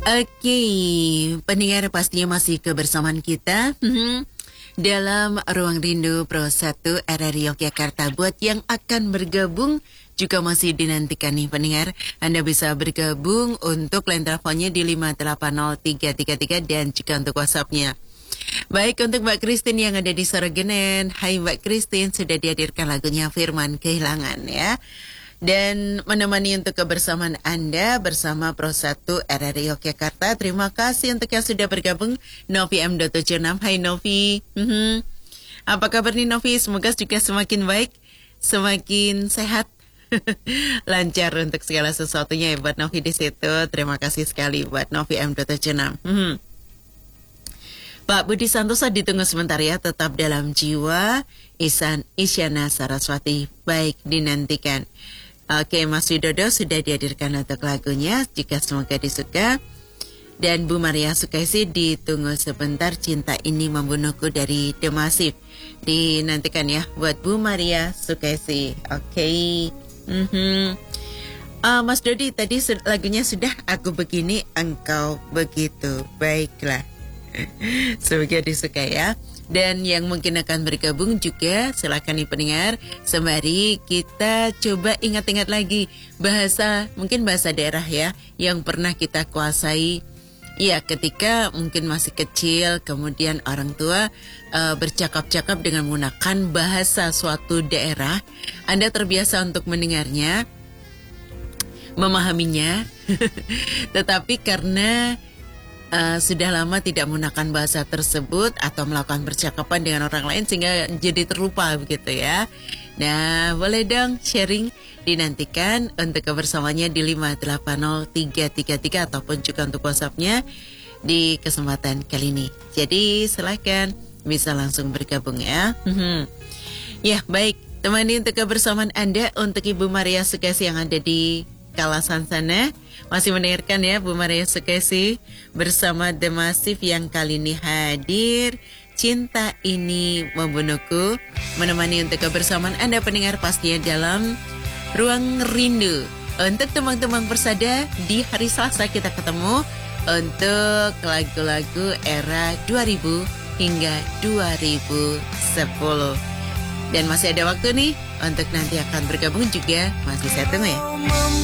Oke, pendengar pastinya masih kebersamaan kita dalam Ruang Rindu Pro 1 RRI Yogyakarta. Buat yang akan bergabung juga masih dinantikan nih pendengar. Anda bisa bergabung untuk line teleponnya di 580-333 dan juga untuk WhatsApp-nya. Baik, untuk Mbak Christine yang ada di Sorogenen. Hai Mbak Christine, sudah dihadirkan lagunya Firman Kehilangan ya. Dan menemani untuk kebersamaan Anda bersama Pro 1 RRI Yogyakarta. Terima kasih untuk yang sudah bergabung. Novi M.76, hai Novi. Apa kabar nih Novi? Semoga juga semakin baik, semakin sehat, lancar untuk segala sesuatunya ya buat Novi di situ. Terima kasih sekali buat Novi M.76. Pak Budi Santoso ditunggu sebentar ya, tetap dalam jiwa. Isyana Saraswati, baik dinantikan. Oke, Mas Widodo sudah dihadirkan untuk lagunya, jika semoga disuka. Dan Bu Maria Sukaisi ditunggu sebentar, Cinta Ini Membunuhku dari The Massive. Dinantikan ya buat Bu Maria Sukaisi. Oke. Mas Dodi, tadi lagunya sudah Aku Begini Engkau Begitu. Baiklah. Semoga disuka ya. Dan yang mungkin akan bergabung juga silakan nih pendengar, sembari kita coba ingat-ingat lagi mungkin bahasa daerah ya yang pernah kita kuasai. Ya, ketika mungkin masih kecil, kemudian orang tua bercakap-cakap dengan menggunakan bahasa suatu daerah. Anda terbiasa untuk mendengarnya, memahaminya, tetapi karena sudah lama tidak menggunakan bahasa tersebut atau melakukan percakapan dengan orang lain sehingga jadi terlupa begitu ya. Nah, boleh dong sharing, dinantikan untuk kebersamaannya di 580-333 ataupun juga untuk WhatsApp-nya di kesempatan kali ini. Jadi silakan bisa langsung bergabung ya. Ya, baik, temani untuk kebersamaan Anda untuk Ibu Maria Sukesi yang ada di Kalasan sana. Masih mendengarkan ya Bu Maria Sukesi bersama The Massive yang kali ini hadir, Cinta Ini Membunuhku, menemani untuk kebersamaan Anda pendengar pastinya dalam Ruang Rindu. Untuk teman-teman Persada, di hari Selasa kita ketemu untuk lagu-lagu era 2000 hingga 2010. Dan masih ada waktu nih untuk nanti akan bergabung juga, masih saya tunggu ya.